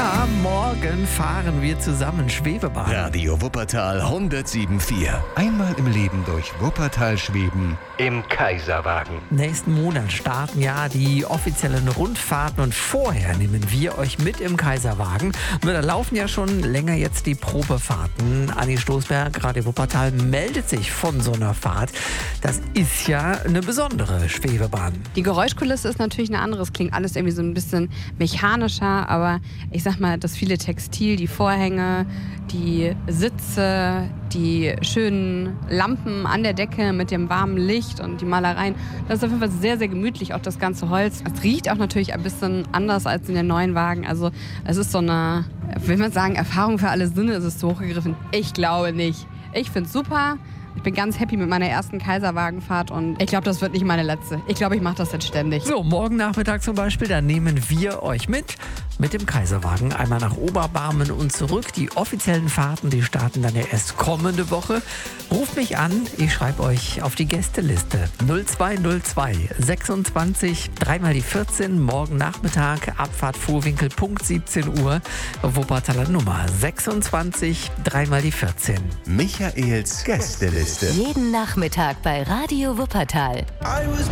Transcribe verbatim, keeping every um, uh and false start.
Ja, morgen fahren wir zusammen Schwebebahn. Radio Wuppertal hundertsieben Komma vier. Einmal im Leben durch Wuppertal schweben im Kaiserwagen. Nächsten Monat starten ja die offiziellen Rundfahrten und vorher nehmen wir euch mit im Kaiserwagen. Und da laufen ja schon länger jetzt die Probefahrten. Anni Stoßberg, Radio Wuppertal, meldet sich von so einer Fahrt. Das ist ja eine besondere Schwebebahn. Die Geräuschkulisse ist natürlich eine andere. Es klingt alles irgendwie so ein bisschen mechanischer, aber ich sag mal, das viele Textil, die Vorhänge, die Sitze, die schönen Lampen an der Decke mit dem warmen Licht und die Malereien, das ist auf jeden Fall sehr, sehr gemütlich, auch das ganze Holz. Es riecht auch natürlich ein bisschen anders als in den neuen Wagen. Also es ist so eine, will man sagen, Erfahrung für alle Sinne, ist es zu hochgegriffen. Ich glaube nicht. Ich finde es super. Ich bin ganz happy mit meiner ersten Kaiserwagenfahrt und ich glaube, das wird nicht meine letzte. Ich glaube, ich mache das jetzt ständig. So, morgen Nachmittag zum Beispiel, da nehmen wir euch mit, mit dem Kaiserwagen einmal nach Oberbarmen und zurück. Die offiziellen Fahrten, die starten dann ja erst kommende Woche. Ruft mich an, ich schreibe euch auf die Gästeliste. null zwei null zwei sechsundzwanzig, dreimal die vierzehn, morgen Nachmittag, Abfahrt Vohwinkel, Punkt siebzehn Uhr, Wuppertaler Nummer sechsundzwanzig, dreimal die vierzehn. Michaels Gästeliste. Jeden Nachmittag bei Radio Wuppertal. I was